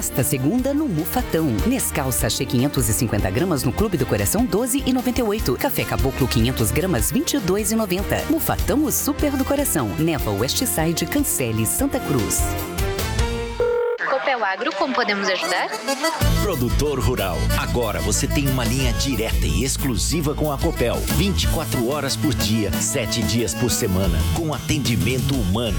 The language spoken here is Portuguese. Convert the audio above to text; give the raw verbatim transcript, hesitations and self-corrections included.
nesta segunda no Mufatão. Nescau sachê quinhentos e cinquenta gramas no Clube do Coração doze reais e noventa e oito. Café Caboclo quinhentas gramas vinte e dois reais e noventa. Mufatão, o super do coração. Neva Westside, Cancele, Santa Cruz. Copel Agro, como podemos ajudar? Produtor Rural. Agora você tem uma linha direta e exclusiva com a Copel. vinte e quatro horas por dia, sete dias por semana, com atendimento humano.